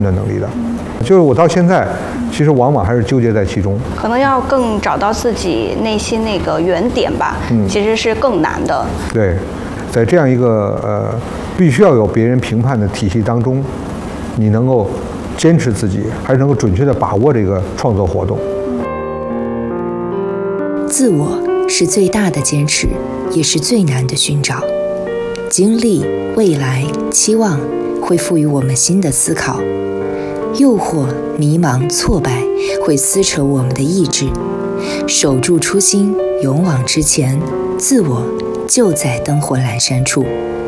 的能力的。就是我到现在，其实往往还是纠结在其中， 可能要更找到自己内心那个原点吧，其实是更难的。 对，在这样一个必须要有别人评判的体系当中，你能够坚持自己，还是能够准确地把握这个创作活动。 自我是最大的坚持，也是最难的寻找。经历、未来、期望会赋予我们新的思考，诱惑、迷茫、挫败会撕扯我们的意志。守住初心，勇往直前，自我就在灯火阑珊处。